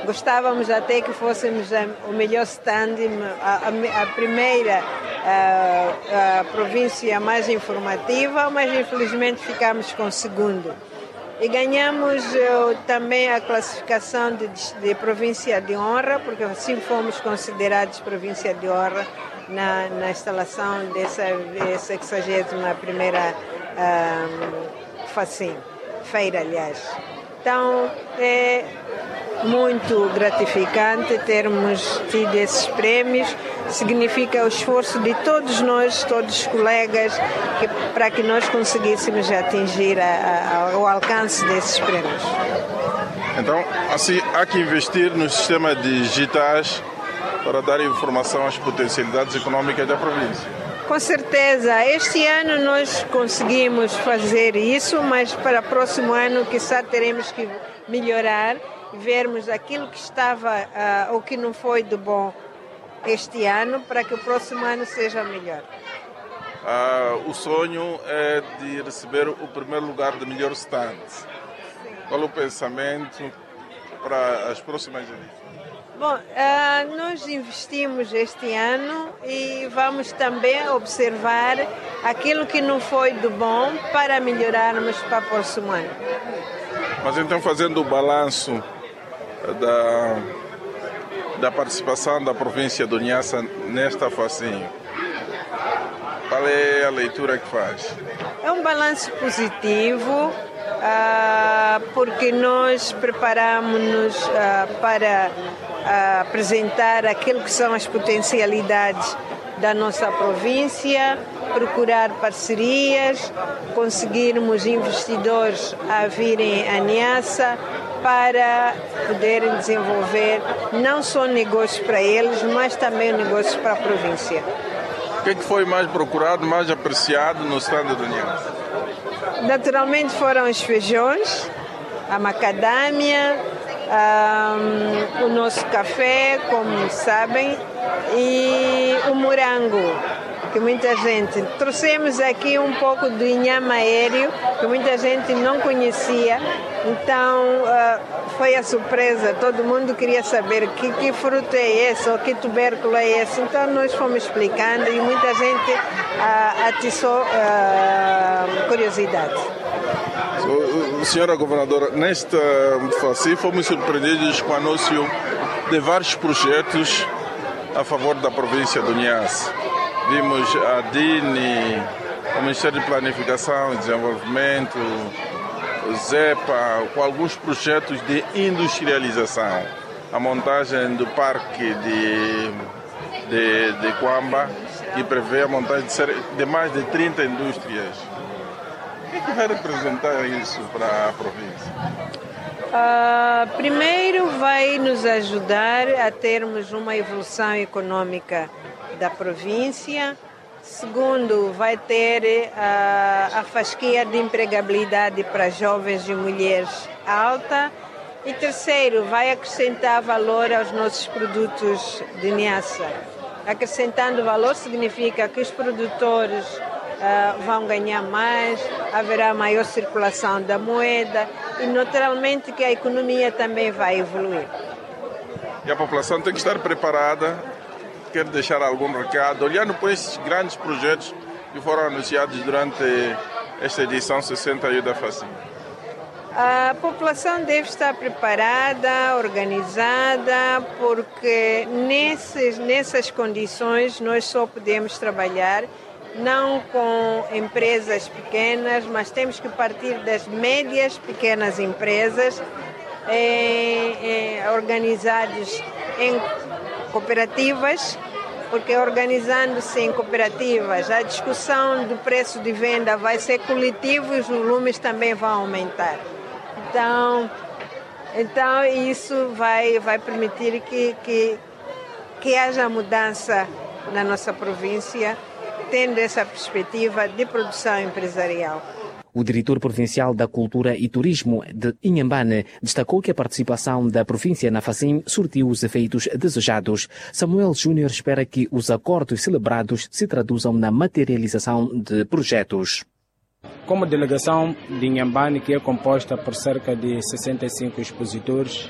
Gostávamos até que fôssemos o melhor stand, a primeira província mais informativa, mas infelizmente ficamos com o segundo. E ganhamos também a classificação de província de honra, porque assim fomos considerados província de honra na instalação dessa 61ª feira, aliás. Então, é muito gratificante termos tido esses prémios. Significa o esforço de todos nós, todos os colegas, para que nós conseguíssemos atingir o alcance desses prémios. Então, assim, há que investir nos sistemas digitais para dar informação às potencialidades econômicas da província. Com certeza. Este ano nós conseguimos fazer isso, mas para o próximo ano, quizá teremos que melhorar, vermos aquilo que estava ou que não foi do bom este ano, para que o próximo ano seja melhor. O sonho é de receber o primeiro lugar de melhor stand. Qual o pensamento para as próximas edições? Bom, nós investimos este ano e vamos também observar aquilo que não foi do bom para melhorarmos para o próximo ano. Mas então, fazendo o balanço da participação da província do Niassa nesta FACIM, qual é a leitura que faz? É um balanço positivo, porque nós preparamos-nos para apresentar aquilo que são as potencialidades da nossa província, procurar parcerias, conseguirmos investidores a virem a Niassa para poderem desenvolver não só negócios para eles, mas também negócios para a província. O que foi mais procurado, mais apreciado no stand do Niassa? Naturalmente foram os feijões, a macadâmia, o nosso café, como sabem, e o morango, que muita gente... Trouxemos aqui um pouco do inhame aéreo, que muita gente não conhecia, então foi a surpresa, todo mundo queria saber que fruta é esse, ou que tubérculo é esse, então nós fomos explicando e muita gente atiçou curiosidade. Senhora Governadora, nesta FACIM fomos surpreendidos com o anúncio de vários projetos a favor da província do Niassa. Vimos a DINI, o Ministério de Planificação e Desenvolvimento, o ZEPA, com alguns projetos de industrialização. A montagem do parque de Quamba, que prevê a montagem de mais de 30 indústrias. O que vai representar isso para a província? Primeiro, vai nos ajudar a termos uma evolução econômica da província. Segundo, vai ter a fasquia de empregabilidade para jovens e mulheres alta. E terceiro, vai acrescentar valor aos nossos produtos de Niassa. Acrescentando valor significa que os produtores vão ganhar mais, haverá maior circulação da moeda e naturalmente que a economia também vai evoluir. E a população tem que estar preparada. Quer deixar algum recado, olhando para esses grandes projetos que foram anunciados durante esta edição 61 da FACIM? A população deve estar preparada, organizada, porque nessas condições nós só podemos trabalhar não com empresas pequenas, mas temos que partir das médias pequenas empresas organizadas em cooperativas, porque organizando-se em cooperativas a discussão do preço de venda vai ser coletivo e os volumes também vão aumentar. Então isso vai permitir que haja mudança na nossa província, tendo essa perspectiva de produção empresarial. O diretor provincial da Cultura e Turismo de Inhambane destacou que a participação da província na FACIM surtiu os efeitos desejados. Samuel Júnior espera que os acordos celebrados se traduzam na materialização de projetos. Como delegação de Inhambane, que é composta por cerca de 65 expositores,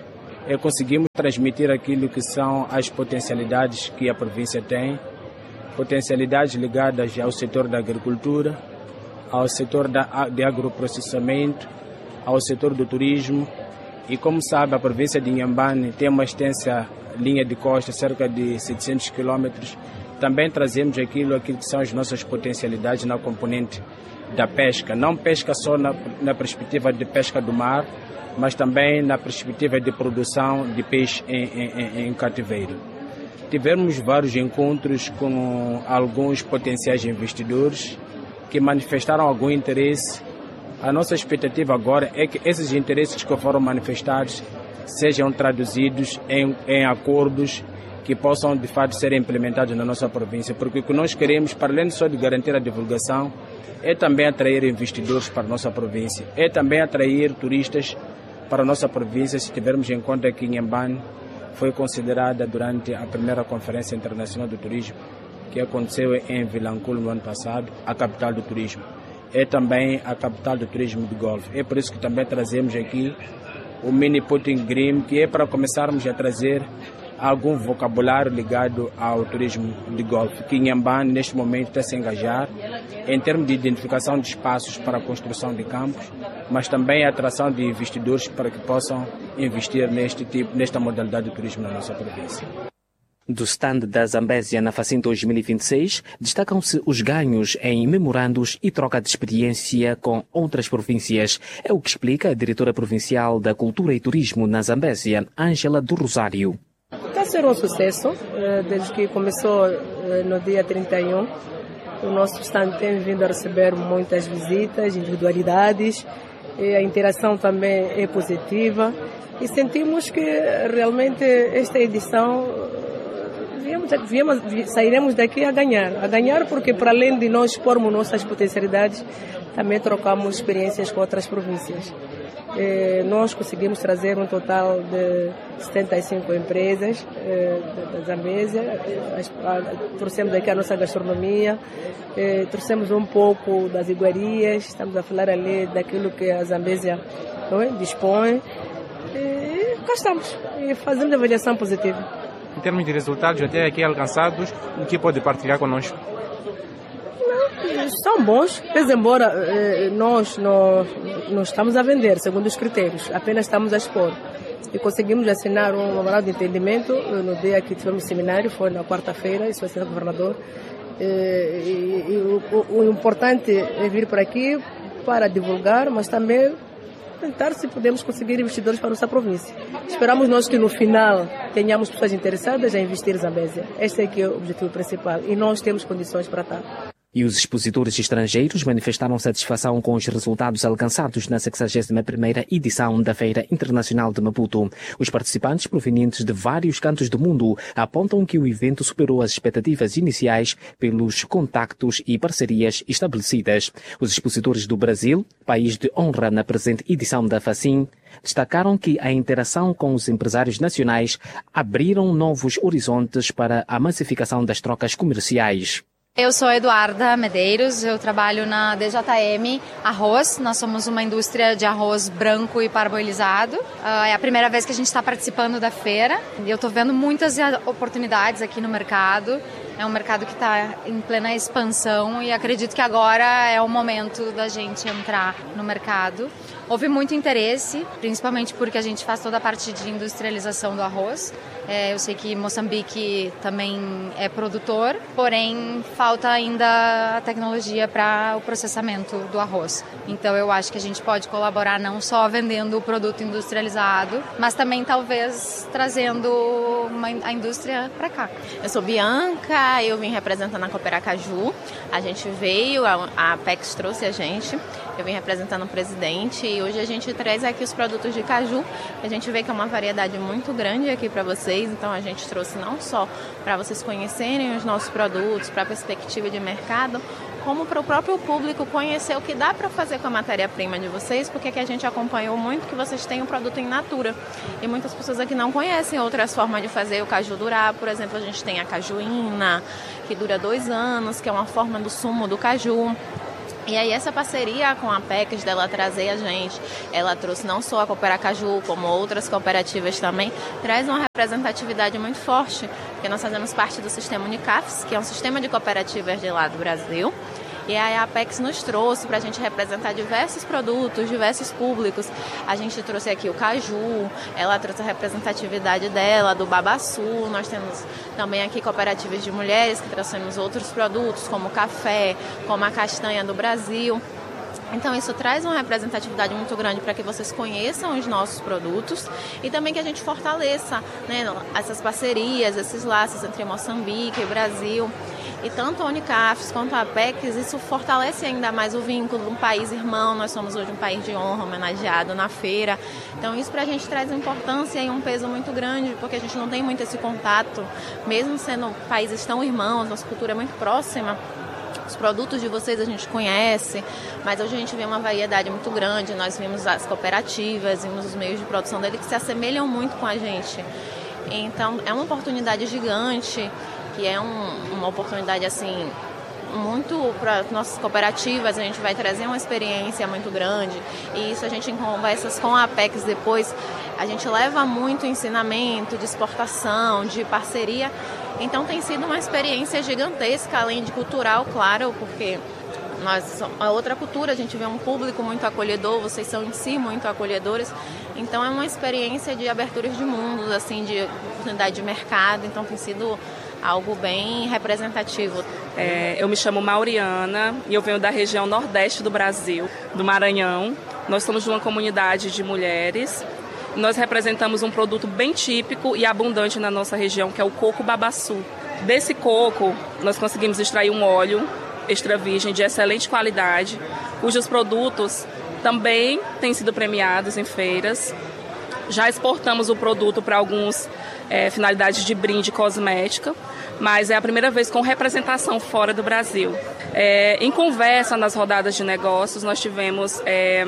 conseguimos transmitir aquilo que são as potencialidades que a província tem, potencialidades ligadas ao setor da agricultura, ao setor de agroprocessamento, ao setor do turismo. E como sabe, a província de Inhambane tem uma extensa linha de costa, cerca de 700 quilômetros. Também trazemos aquilo que são as nossas potencialidades na componente da pesca. Não pesca só na perspectiva de pesca do mar, mas também na perspectiva de produção de peixe em cativeiro. Tivemos vários encontros com alguns potenciais investidores que manifestaram algum interesse. A nossa expectativa agora é que esses interesses que foram manifestados sejam traduzidos em acordos que possam de fato ser implementados na nossa província, porque o que nós queremos, para além só de garantir a divulgação, é também atrair investidores para a nossa província, é também atrair turistas para a nossa província, se tivermos em conta que Inhambane foi considerada durante a primeira Conferência Internacional do Turismo, que aconteceu em Vilanculo no ano passado, a capital do turismo. É também a capital do turismo de golfe. É por isso que também trazemos aqui o Mini Putting Green, que é para começarmos a trazer algum vocabulário ligado ao turismo de golfe, que Inhambane neste momento está a se engajar em termos de identificação de espaços para a construção de campos, mas também a atração de investidores para que possam investir nesta modalidade de turismo na nossa província. Do stand da Zambésia na Facim 2026, destacam-se os ganhos em memorandos e troca de experiência com outras províncias. É o que explica a diretora provincial da Cultura e Turismo na Zambésia, Ângela do Rosário. Está a ser um sucesso, desde que começou no dia 31. O nosso stand tem vindo a receber muitas visitas, individualidades, e a interação também é positiva. E sentimos que realmente esta edição sairemos daqui a ganhar porque para além de nós expormos nossas potencialidades, também trocamos experiências com outras províncias. Nós conseguimos trazer um total de 75 empresas da Zambésia, trouxemos aqui a nossa gastronomia, trouxemos um pouco das iguarias, estamos a falar ali daquilo que a Zambésia dispõe, e cá estamos, e fazendo avaliação positiva. Em termos de resultados até aqui alcançados, o que pode partilhar conosco? São bons, mas embora nós não estamos a vender segundo os critérios, apenas estamos a expor. E conseguimos assinar um memorando de entendimento no dia que tivemos o seminário, foi na quarta-feira, isso vai ser o governador. O importante é vir por aqui para divulgar, mas também tentar se podemos conseguir investidores para a nossa província. Esperamos nós que no final tenhamos pessoas interessadas em investir em Zambésia. Este é que é o objetivo principal e nós temos condições para estar. E os expositores estrangeiros manifestaram satisfação com os resultados alcançados na 61ª edição da Feira Internacional de Maputo. Os participantes provenientes de vários cantos do mundo apontam que o evento superou as expectativas iniciais pelos contactos e parcerias estabelecidas. Os expositores do Brasil, país de honra na presente edição da Facim, destacaram que a interação com os empresários nacionais abriram novos horizontes para a massificação das trocas comerciais. Eu sou Eduarda Medeiros, eu trabalho na DJM Arroz. Nós somos uma indústria de arroz branco e parboilizado. É a primeira vez que a gente está participando da feira. Eu estou vendo muitas oportunidades aqui no mercado. É um mercado que está em plena expansão e acredito que agora é o momento da gente entrar no mercado. Houve muito interesse, principalmente porque a gente faz toda a parte de industrialização do arroz. Eu sei que Moçambique também é produtor, porém falta ainda a tecnologia para o processamento do arroz. Então eu acho que a gente pode colaborar não só vendendo o produto industrializado, mas também talvez trazendo a indústria para cá. Eu sou Bianca, eu vim representando a Cooperacaju. A gente veio, a Apex trouxe a gente. Eu vim representando o presidente e hoje a gente traz aqui os produtos de caju. A gente vê que é uma variedade muito grande aqui para vocês, então a gente trouxe não só para vocês conhecerem os nossos produtos, para a perspectiva de mercado, como para o próprio público conhecer o que dá para fazer com a matéria-prima de vocês, porque aqui a gente acompanhou muito que vocês têm um produto em natura. E muitas pessoas aqui não conhecem outras formas de fazer o caju durar. Por exemplo, a gente tem a cajuína, que dura 2 anos, que é uma forma do sumo do caju. E aí essa parceria com a Apex, dela trazer a gente, ela trouxe não só a Cooperacaju, como outras cooperativas também, traz uma representatividade muito forte, porque nós fazemos parte do sistema Unicafes, que é um sistema de cooperativas de lá do Brasil. E aí a Apex nos trouxe para a gente representar diversos produtos, diversos públicos. A gente trouxe aqui o caju, ela trouxe a representatividade dela, do babaçu. Nós temos também aqui cooperativas de mulheres que trouxemos outros produtos, como o café, como a castanha do Brasil. Então isso traz uma representatividade muito grande para que vocês conheçam os nossos produtos e também que a gente fortaleça, né, essas parcerias, esses laços entre Moçambique e Brasil. E tanto a Unicafes quanto a Apex, isso fortalece ainda mais o vínculo, um país irmão. Nós somos hoje um país de honra, homenageado na feira. Então isso para a gente traz importância e um peso muito grande, porque a gente não tem muito esse contato, mesmo sendo países tão irmãos, nossa cultura é muito próxima. Os produtos de vocês a gente conhece, mas hoje a gente vê uma variedade muito grande. Nós vimos as cooperativas, vimos os meios de produção dele que se assemelham muito com a gente. Então é uma oportunidade gigante, que é uma oportunidade assim muito para nossas cooperativas. A gente vai trazer uma experiência muito grande e isso a gente em conversas com a Apex depois, a gente leva muito ensinamento de exportação, de parceria. Então tem sido uma experiência gigantesca, além de cultural, claro, porque nós, a outra cultura, a gente vê um público muito acolhedor, vocês são em si muito acolhedores. Então é uma experiência de aberturas de mundos, assim, de oportunidade de mercado. Então tem sido algo bem representativo. Eu me chamo Mauriana e eu venho da região nordeste do Brasil, do Maranhão. Nós somos de uma comunidade de mulheres. Nós representamos um produto bem típico e abundante na nossa região, que é o coco babaçu. Desse coco, nós conseguimos extrair um óleo extra virgem de excelente qualidade, cujos produtos também têm sido premiados em feiras. Já exportamos o produto para algumas finalidades de brinde cosmética, mas é a primeira vez com representação fora do Brasil. Em conversa nas rodadas de negócios, nós tivemos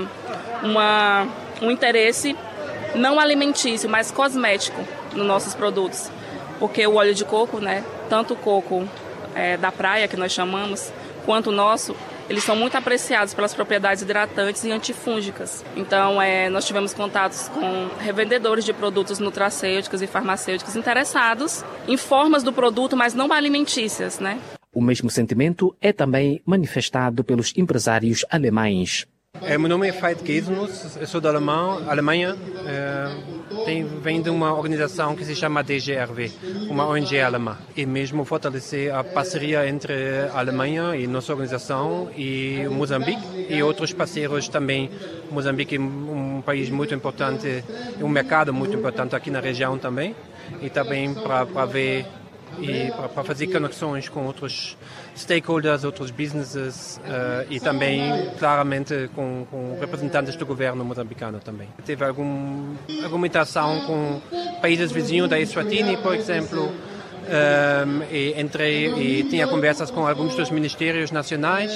um interesse não alimentício, mas cosmético nos nossos produtos, porque o óleo de coco, né, tanto o coco da praia, que nós chamamos, quanto o nosso, eles são muito apreciados pelas propriedades hidratantes e antifúngicas. Então, nós tivemos contatos com revendedores de produtos nutracêuticos e farmacêuticos interessados em formas do produto, mas não alimentícias, né? O mesmo sentimento é também manifestado pelos empresários alemães. Meu nome é Veit Gesenus, eu sou da Alemanha, venho de uma organização que se chama DGRW, uma ONG alemã, e mesmo fortalecer a parceria entre a Alemanha e nossa organização e o Moçambique e outros parceiros também. Moçambique é um país muito importante, um mercado muito importante aqui na região também, e também para ver e para fazer conexões com outros stakeholders, outros businesses e também, claramente, com representantes do governo moçambicano também. Teve alguma interação com países vizinhos da Eswatini, por exemplo, e entrei e tinha conversas com alguns dos ministérios nacionais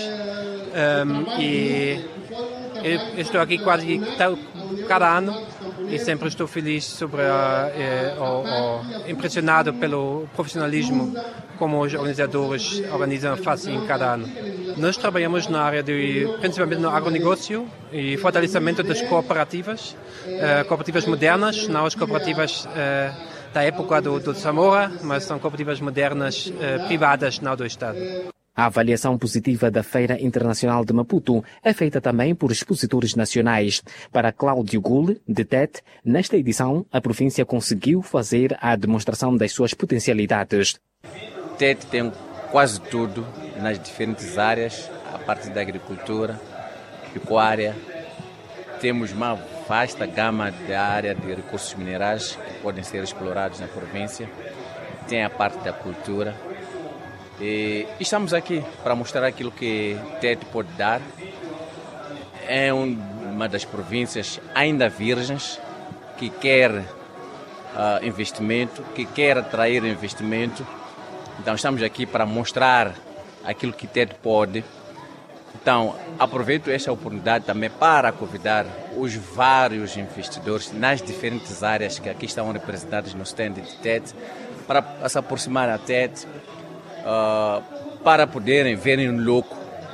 e estou aqui quase cada ano e sempre estou feliz impressionado pelo profissionalismo como os organizadores organizam fazem cada ano. Nós trabalhamos na área principalmente no agronegócio e fortalecimento das cooperativas modernas, não as cooperativas da época do Zamora, mas são cooperativas modernas privadas, não do Estado. A avaliação positiva da Feira Internacional de Maputo é feita também por expositores nacionais. Para Cláudio Gule, de TET, nesta edição, a província conseguiu fazer a demonstração das suas potencialidades. TET tem quase tudo nas diferentes áreas, a parte da agricultura, pecuária. Temos uma vasta gama da área de recursos minerais que podem ser explorados na província. Tem a parte da cultura. E estamos aqui para mostrar aquilo que TET pode dar. É uma das províncias ainda virgens que quer investimento, que quer atrair investimento. Então estamos aqui para mostrar aquilo que TET pode. Então aproveito esta oportunidade também para convidar os vários investidores nas diferentes áreas que aqui estão representados no stand de TET para se aproximar da TET, para poderem verem no loco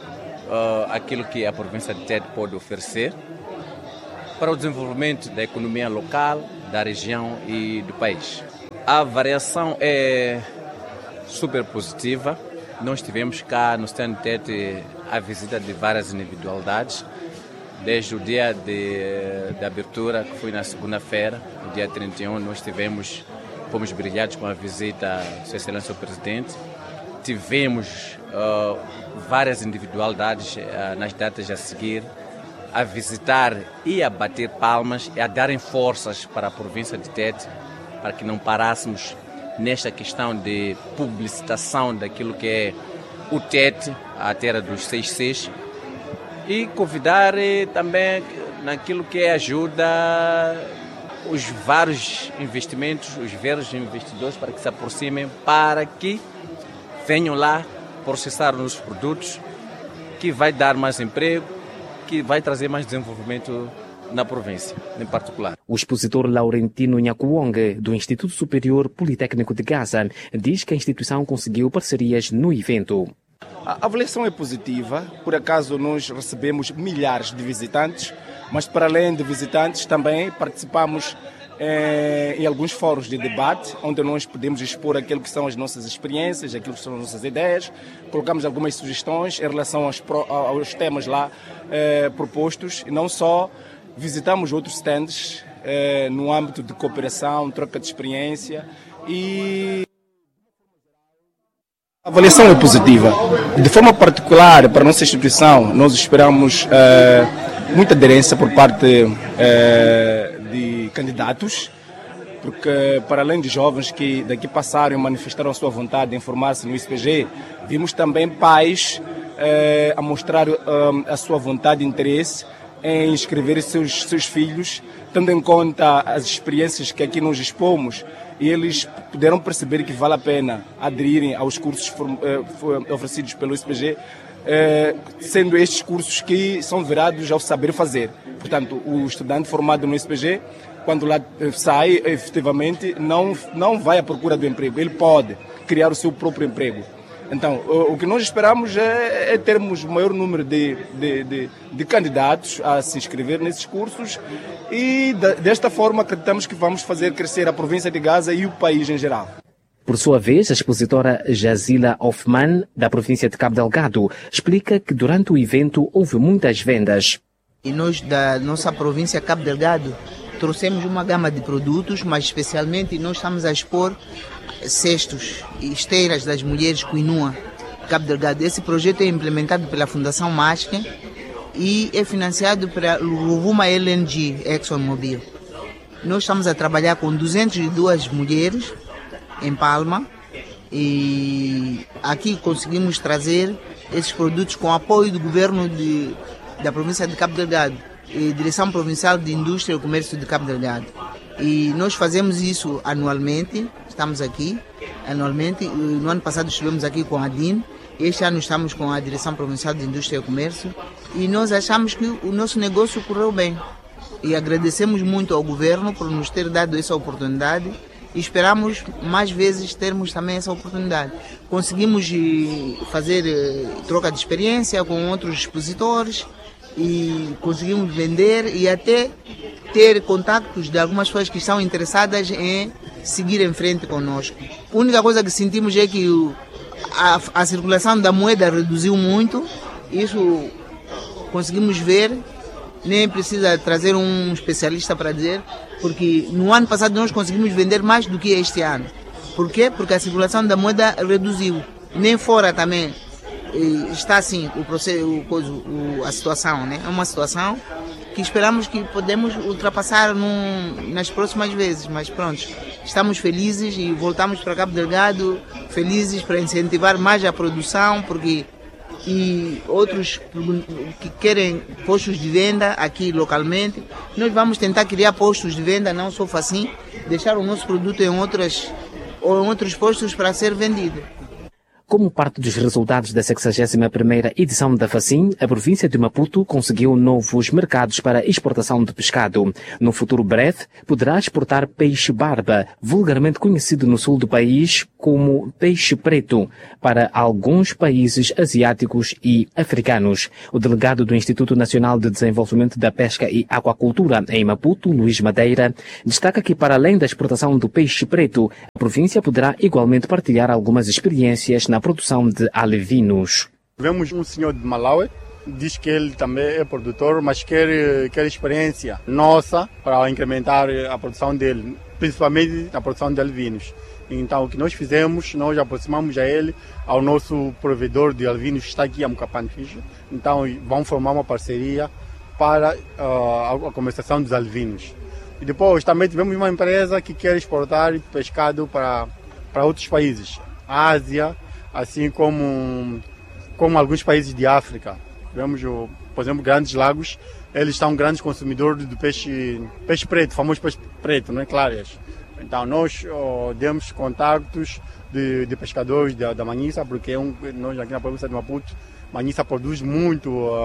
aquilo que a província de Tete pode oferecer para o desenvolvimento da economia local, da região e do país. A variação é super positiva. Nós tivemos cá no stand Tete a visita de várias individualidades, desde o dia de abertura, que foi na segunda-feira, no dia 31, nós fomos brilhados com a visita de Sua Excelência o Presidente. Tivemos várias individualidades nas datas a seguir, a visitar e a bater palmas e a darem forças para a província de Tete, para que não parássemos nesta questão de publicitação daquilo que é o Tete, a terra dos 6 e convidar também naquilo que é ajuda os vários investimentos, os vários investidores para que se aproximem, para que venham lá processar os produtos, que vai dar mais emprego, que vai trazer mais desenvolvimento na província, em particular. O expositor Laurentino Nhakuong, do Instituto Superior Politécnico de Gaza, diz que a instituição conseguiu parcerias no evento. A avaliação é positiva, por acaso nós recebemos milhares de visitantes, mas para além de visitantes também participamos em alguns fóruns de debate, onde nós podemos expor aquilo que são as nossas experiências, aquilo que são as nossas ideias, colocamos algumas sugestões em relação aos temas lá propostos, e não só visitamos outros stands no âmbito de cooperação, troca de experiência e... A avaliação é positiva. De forma particular, para a nossa instituição, nós esperamos muita aderência por parte de candidatos, porque para além de jovens que daqui passaram e manifestaram a sua vontade de informar-se no ISPG, vimos também pais a mostrar a sua vontade e interesse em inscrever seus filhos, tendo em conta as experiências que aqui nós expomos, e eles puderam perceber que vale a pena aderirem aos cursos oferecidos pelo ISPG, sendo estes cursos que são virados ao saber fazer. Portanto, o estudante formado no ISPG, quando lá sai, efetivamente, não vai à procura do emprego, ele pode criar o seu próprio emprego. Então, o que nós esperamos é termos o maior número de candidatos a se inscrever nesses cursos e, desta forma, acreditamos que vamos fazer crescer a província de Gaza e o país em geral. Por sua vez, a expositora Jazila Hoffman, da província de Cabo Delgado, explica que durante o evento houve muitas vendas. E nós, da nossa província Cabo Delgado, trouxemos uma gama de produtos, mas especialmente nós estamos a expor cestos e esteiras das mulheres Quinua, Cabo Delgado. Esse projeto é implementado pela Fundação Masque e é financiado pela Rovuma LNG ExxonMobil. Nós estamos a trabalhar com 202 mulheres em Palma e aqui conseguimos trazer esses produtos com apoio do governo da província de Cabo Delgado e Direção Provincial de Indústria e Comércio de Cabo Delgado. E nós fazemos isso anualmente, estamos aqui anualmente. No ano passado estivemos aqui com a DIN, este ano estamos com a Direção Provincial de Indústria e Comércio e nós achamos que o nosso negócio correu bem. E agradecemos muito ao governo por nos ter dado essa oportunidade e esperamos mais vezes termos também essa oportunidade. Conseguimos fazer troca de experiência com outros expositores e conseguimos vender e até ter contactos de algumas pessoas que estão interessadas em seguir em frente conosco. A única coisa que sentimos é que a circulação da moeda reduziu muito, isso conseguimos ver, nem precisa trazer um especialista para dizer, porque no ano passado nós conseguimos vender mais do que este ano. Por quê? Porque a circulação da moeda reduziu, nem fora também. Está assim a situação, né? É uma situação que esperamos que podemos ultrapassar nas próximas vezes, mas pronto, estamos felizes e voltamos para Cabo Delgado felizes para incentivar mais a produção, porque outros que querem postos de venda aqui localmente, nós vamos tentar criar postos de venda, não só assim, deixar o nosso produto em outros postos para ser vendido. Como parte dos resultados da 61ª edição da FACIM, a província de Maputo conseguiu novos mercados para exportação de pescado. No futuro breve, poderá exportar peixe-barba, vulgarmente conhecido no sul do país como peixe preto, para alguns países asiáticos e africanos. O delegado do Instituto Nacional de Desenvolvimento da Pesca e Aquacultura em Maputo, Luís Madeira, destaca que para além da exportação do peixe preto, a província poderá igualmente partilhar algumas experiências na produção de alevinos. Vemos um senhor de Malawi, diz que ele também é produtor, mas quer experiência nossa para incrementar a produção dele, principalmente a produção de alevinos. Então, o que nós fizemos, nós aproximamos a ele, ao nosso provedor de alvinos que está aqui, a Mukapane Fish. Então, vamos formar uma parceria para a comercialização dos alvinos. E depois também tivemos uma empresa que quer exportar pescado para outros países, Ásia, assim como alguns países de África. Tivemos, por exemplo, Grandes Lagos, eles são grandes consumidores do peixe preto, famoso peixe preto, não é, Clarias. Então, nós demos contactos de pescadores da Manhissa, porque nós aqui na província de Maputo, Manhissa produz muito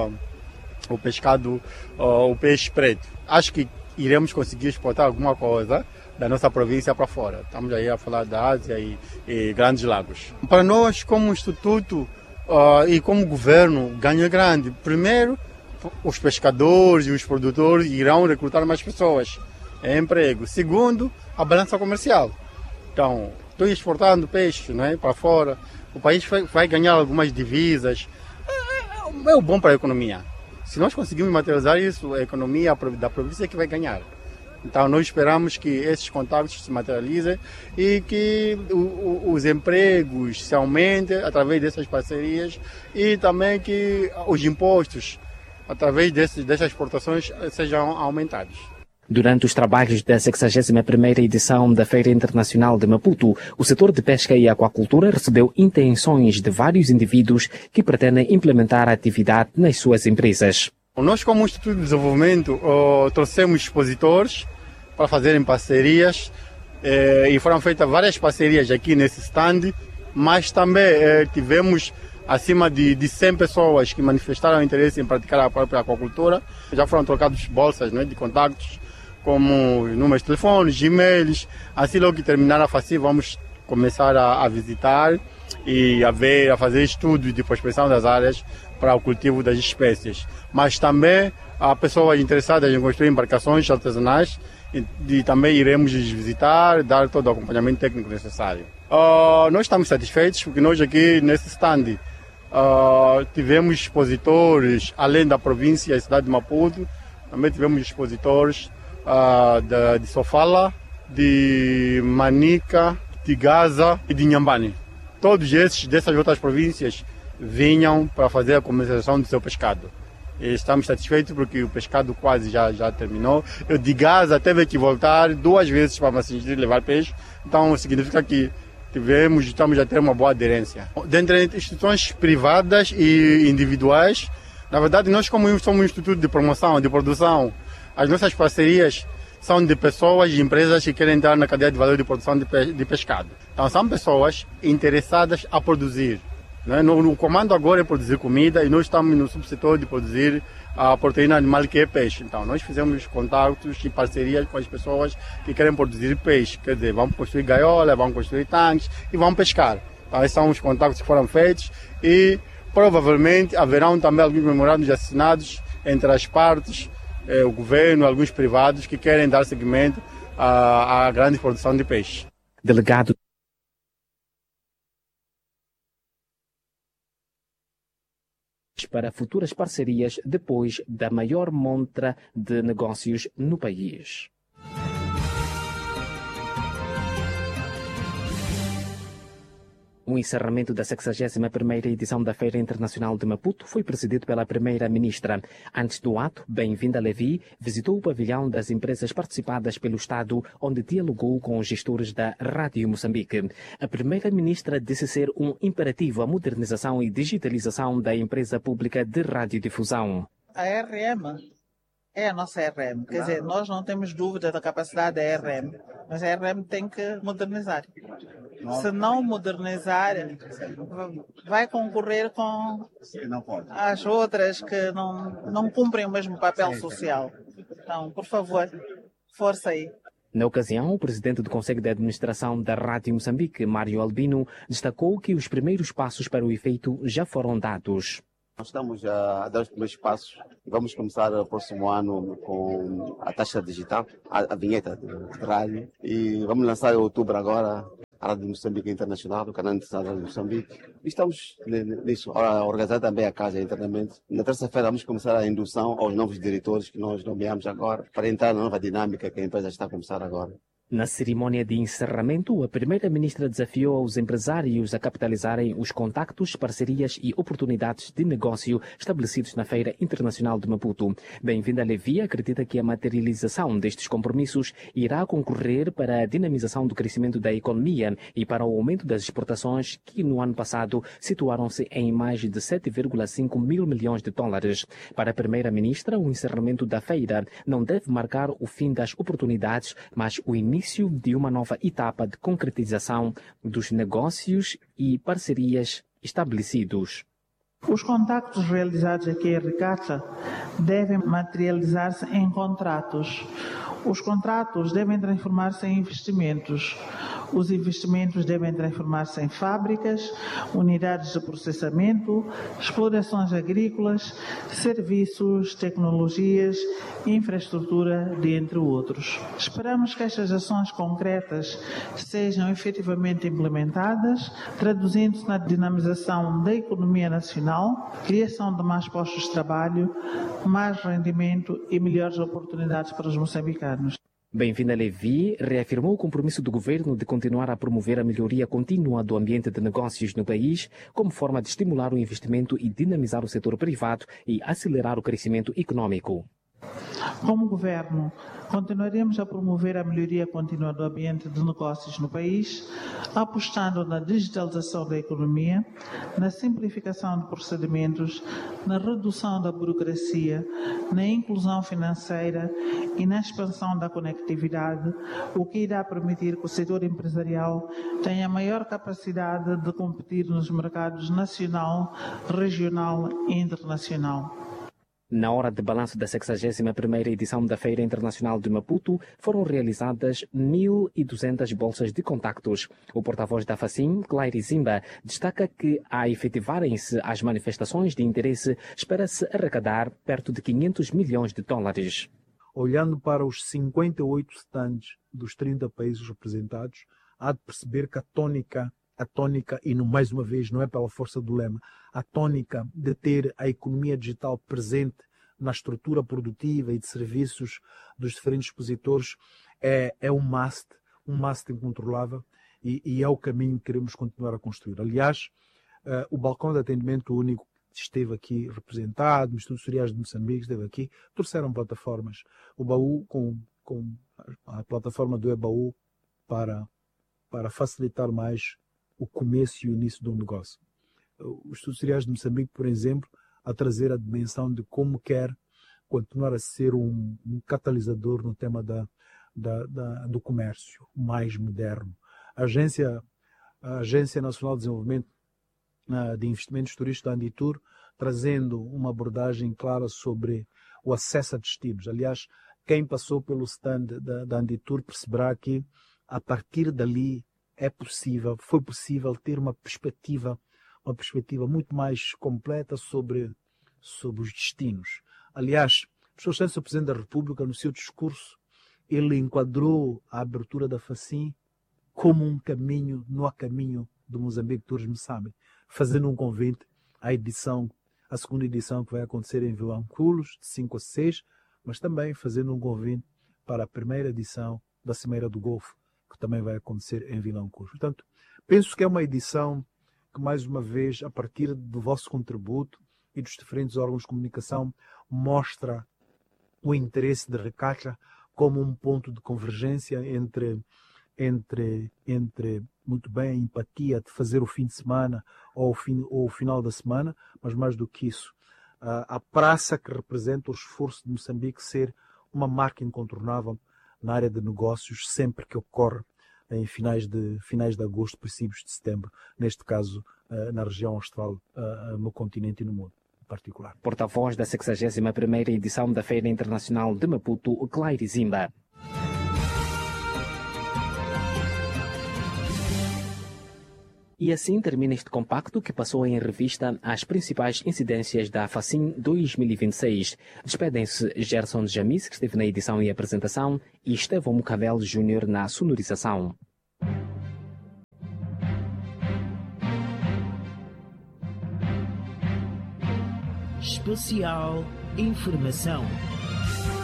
o pescado, o peixe preto. Acho que iremos conseguir exportar alguma coisa da nossa província para fora. Estamos aí a falar da Ásia e Grandes Lagos. Para nós, como instituto e como governo, ganho é grande. Primeiro, os pescadores e os produtores irão recrutar mais pessoas. É emprego. Segundo, a balança comercial. Então, estou exportando peixe, né, para fora. O país vai ganhar algumas divisas. É bom para a economia. Se nós conseguirmos materializar isso, a economia da província é que vai ganhar. Então, nós esperamos que esses contatos se materializem e que os empregos se aumentem através dessas parcerias e também que os impostos, através dessas exportações, sejam aumentados. Durante os trabalhos da 61ª edição da Feira Internacional de Maputo, o setor de pesca e aquacultura recebeu intenções de vários indivíduos que pretendem implementar a atividade nas suas empresas. Nós, como Instituto de Desenvolvimento, trouxemos expositores para fazerem parcerias e foram feitas várias parcerias aqui nesse stand, mas também tivemos acima de 100 pessoas que manifestaram interesse em praticar a própria aquacultura. Já foram trocados bolsas, né, de contactos, como números de telefones, e-mails. Assim, logo que terminar a FACIM, vamos começar a visitar e a fazer estudos de prospecção das áreas para o cultivo das espécies. Mas também há pessoas interessadas em construir embarcações artesanais e também iremos visitar, dar todo o acompanhamento técnico necessário. Nós estamos satisfeitos porque nós aqui nesse stand tivemos expositores, além da província e cidade de Maputo, também tivemos expositores de Sofala, de Manica, de Gaza e de Inhambane. Todos dessas outras províncias vinham para fazer a comercialização do seu pescado. E estamos satisfeitos porque o pescado quase já terminou. Eu de Gaza teve que voltar 2 vezes para Massinjiri levar peixe, então significa que estamos a ter uma boa aderência. Dentre instituições privadas e individuais, na verdade nós como somos um instituto de promoção, de produção, as nossas parcerias são de pessoas e empresas que querem entrar na cadeia de valor de produção de pescado. Então são pessoas interessadas a produzir. Né? No comando agora é produzir comida e nós estamos no subsetor de produzir a proteína animal que é peixe. Então nós fizemos contatos e parcerias com as pessoas que querem produzir peixe. Quer dizer, vamos construir gaiola, vamos construir tanques e vamos pescar. Então esses são os contatos que foram feitos e provavelmente haverão também alguns memorandos assinados entre as partes, o governo, alguns privados que querem dar seguimento à grande produção de peixe. Delegado para futuras parcerias depois da maior montra de negócios no país. O encerramento da 61ª edição da Feira Internacional de Maputo foi presidido pela Primeira-Ministra. Antes do ato, Bem-vinda Levi visitou o pavilhão das empresas participadas pelo Estado, onde dialogou com os gestores da Rádio Moçambique. A Primeira-Ministra disse ser um imperativo a modernização e digitalização da empresa pública de radiodifusão. A RM é a nossa RM. Quer dizer, nós não temos dúvida da capacidade da RM, mas a RM tem que modernizar. se não modernizar, vai concorrer com as outras que não cumprem o mesmo papel social. Então, por favor, força aí. Na ocasião, o presidente do Conselho de Administração da Rádio Moçambique, Mário Albino, destacou que os primeiros passos para o efeito já foram dados. Nós estamos a dar os primeiros passos. Vamos começar no próximo ano com a taxa digital, a vinheta de rádio. E vamos lançar em outubro agora a Rádio Moçambique Internacional, o canal de Rádio Moçambique. E estamos nisso, a organizar também a casa internamente. Na terça-feira vamos começar a indução aos novos diretores que nós nomeamos agora, para entrar na nova dinâmica que a empresa está a começar agora. Na cerimônia de encerramento, a primeira-ministra desafiou os empresários a capitalizarem os contactos, parcerias e oportunidades de negócio estabelecidos na Feira Internacional de Maputo. Bem-vinda Levi acredita que a materialização destes compromissos irá concorrer para a dinamização do crescimento da economia e para o aumento das exportações, que no ano passado situaram-se em mais de 7,5 mil milhões de dólares. Para a primeira-ministra, o encerramento da feira não deve marcar o fim das oportunidades, mas o início de uma nova etapa de concretização dos negócios e parcerias estabelecidos. Os contactos realizados aqui em Ricacha devem materializar-se em contratos. Os contratos devem transformar-se em investimentos. Os investimentos devem transformar-se em fábricas, unidades de processamento, explorações agrícolas, serviços, tecnologias, infraestrutura, dentre outros. Esperamos que estas ações concretas sejam efetivamente implementadas, traduzindo-se na dinamização da economia nacional, criação de mais postos de trabalho, mais rendimento e melhores oportunidades para os moçambicanos. Bem-vinda Levi reafirmou o compromisso do governo de continuar a promover a melhoria contínua do ambiente de negócios no país, como forma de estimular o investimento e dinamizar o setor privado e acelerar o crescimento econômico. Como governo, continuaremos a promover a melhoria contínua do ambiente de negócios no país, apostando na digitalização da economia, na simplificação de procedimentos, na redução da burocracia, na inclusão financeira e na expansão da conectividade, o que irá permitir que o setor empresarial tenha maior capacidade de competir nos mercados nacional, regional e internacional. Na hora de balanço da 61ª edição da Feira Internacional de Maputo, foram realizadas 1.200 bolsas de contactos. O porta-voz da FACIM, Claire Zimba, destaca que, a efetivarem-se as manifestações de interesse, espera-se arrecadar perto de 500 milhões de dólares. Olhando para os 58 stands dos 30 países representados, há de perceber que a tônica, e mais uma vez não é pela força do lema, a tônica de ter a economia digital presente na estrutura produtiva e de serviços dos diferentes expositores é um must incontrolável e é o caminho que queremos continuar a construir. Aliás, o balcão de atendimento único esteve aqui representado, o Instituto Soriais de Moçambique esteve aqui, trouxeram plataformas. O baú com a plataforma do eBaú para facilitar mais o começo e o início de um negócio. Os Institutos Soriais de Moçambique, por exemplo, a trazer a dimensão de como quer continuar a ser um catalisador no tema do comércio mais moderno. A Agência Nacional de Desenvolvimento de Investimentos Turísticos da Anditur, trazendo uma abordagem clara sobre o acesso a destinos. Aliás, quem passou pelo stand da Anditur perceberá que, a partir dali, foi possível ter uma perspectiva muito mais completa sobre os destinos. Aliás, o Sr. Chanceler, Presidente da República, no seu discurso, ele enquadrou a abertura da FACIM como um caminho, no caminho do Moçambique Tourism Summit, fazendo um convite à segunda edição que vai acontecer em Vilanculos, de 5 a 6, mas também fazendo um convite para a primeira edição da Cimeira do Golfo, que também vai acontecer em Vilanculos. Portanto, penso que é uma edição que, mais uma vez, a partir do vosso contributo e dos diferentes órgãos de comunicação, mostra o interesse de Ricacha como um ponto de convergência entre muito bem, a empatia de fazer o fim de semana ou o final da semana, mas mais do que isso, a praça que representa o esforço de Moçambique ser uma marca incontornável na área de negócios sempre que ocorre em finais de agosto, princípios de setembro, neste caso na região austral, no continente e no mundo em particular. Porta-voz da 61ª edição da Feira Internacional de Maputo, Claire Zimba. E assim termina este compacto que passou em revista as principais incidências da FACIM 2026. Despedem-se Gerson Jamis, que esteve na edição e apresentação, e Estevão Mucavel Júnior na sonorização. Especial Informação.